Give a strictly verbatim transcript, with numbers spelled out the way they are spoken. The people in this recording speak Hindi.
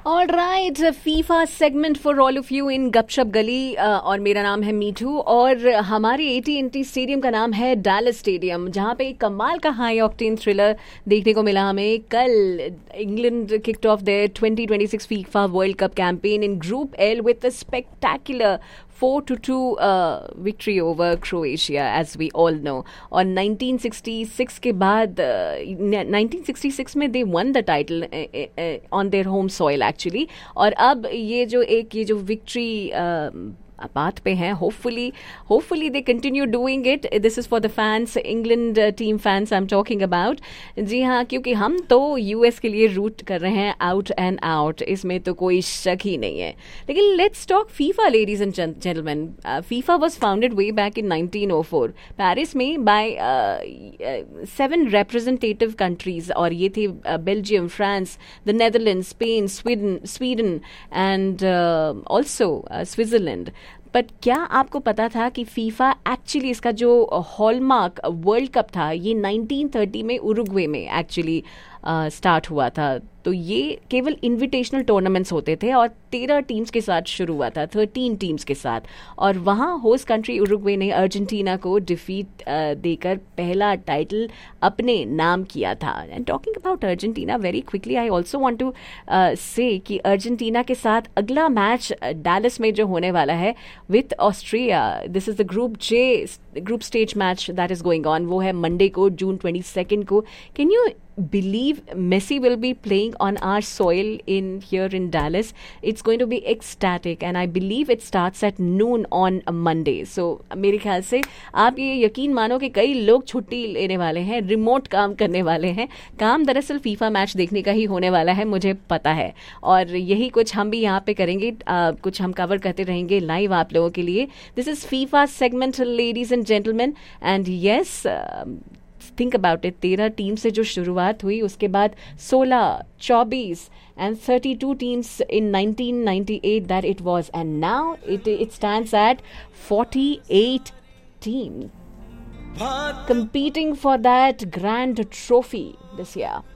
All right, FIFA segment for all of you in गपशप गली और मेरा नाम है मीठू और हमारे A T N T stadium का नाम है डैलस स्टेडियम, जहां पे एक कमाल का हाई ऑक्टेन थ्रिलर देखने को मिला हमें। कल England kicked of their twenty twenty six FIFA world cup campaign in group L with a spectacular four to two uh, victory over Croatia, as we all know. और नाइनटीन सिक्सटी सिक्स के बाद uh, नाइनटीन सिक्सटी सिक्स में they won the title uh, uh, on their home soil actually. और अब ये जो एक ये जो victory uh, बात पे हैं, hopefully hopefully they continue doing it. This is for the fans, England team fans I am talking about. जी हाँ, क्योंकि हम तो यूएस के लिए रूट कर रहे हैं आउट एंड आउट, इसमें तो कोई शक ही नहीं है। लेकिन let's talk FIFA ladies and gentleman. FIFA was founded way back in nineteen O four Paris में बाय सेवन रिप्रेजेंटेटिव कंट्रीज, और ये थे Belgium, France, the Netherlands, Spain, Sweden Sweden and also Switzerland. But क्या आपको पता था कि फीफा एक्चुअली इसका जो हॉलमार्क वर्ल्ड कप था ये नाइनटीन थर्टी में उरुग्वे में एक्चुअली स्टार्ट हुआ था। तो ये केवल इनविटेशनल टूर्नामेंट्स होते थे और तेरह टीम्स के साथ शुरू हुआ था, थर्टीन टीम्स के साथ। और वहाँ होस्ट कंट्री उरुग्वे ने अर्जेंटीना को डिफीट देकर पहला टाइटल अपने नाम किया था। And talking about Argentina very quickly, I also want to से कि अर्जेंटीना के साथ अगला मैच डैलस में जो होने वाला है with Austria, this is the group J group stage match that is going on, वो है मंडे को, जून ट्वेंटी सेकेंड को। Can you believe Messi will be playing on our soil in here in Dallas? It's going to be ecstatic and I believe it starts at noon on a Monday. So मेरे ख्याल से आप ये यकीन मानो कि कई लोग छुट्टी लेने वाले हैं, रिमोट काम करने वाले हैं। काम दरअसल फीफा मैच देखने का ही होने वाला है, मुझे पता है, और यही कुछ हम भी यहाँ पे करेंगे। आ, कुछ हम कवर करते रहेंगे लाइव आप लोगों के लिए। This is FIFA segment ladies and gentleman, and yes think about it, तेरह टीम से जो शुरुआत हुई उसके बाद सोलह, चौबीस and thirty-two teams in nineteen ninety-eight that it was, and now it it stands at forty-eight teams competing for that grand trophy this year.